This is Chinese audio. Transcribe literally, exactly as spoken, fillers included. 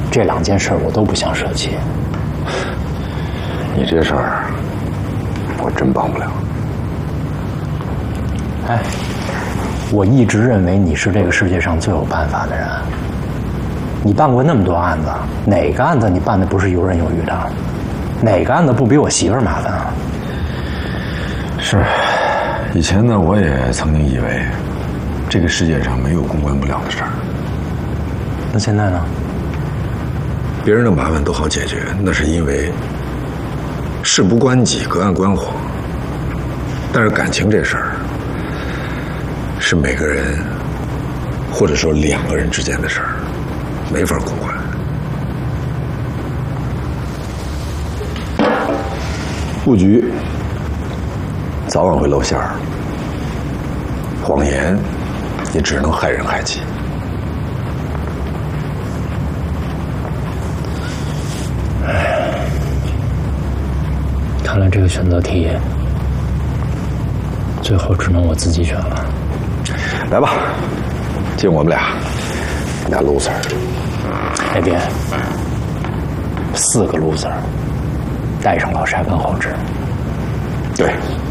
这两件事我都不想舍弃。 你这事儿，我真帮不了。 哎，我一直认为你是这个世界上最有办法的人。你办过那么多案子，哪个案子你办的不是游刃有余的？哪个案子不比我媳妇儿麻烦啊？ 是，以前呢，我也曾经以为，这个世界上没有公关不了的事儿。 那现在呢？ 别人的麻烦都好解决，那是因为事不关己，隔岸观火。但是感情这事儿，是每个人或者说两个人之间的事儿，没法公关。布局早晚会露馅儿，谎言也只能害人害己。 看来这个选择题，最后只能我自己选了。 来吧，敬我们俩，俩 loser。 哎别，四个 loser，带上老沙跟后置。 对。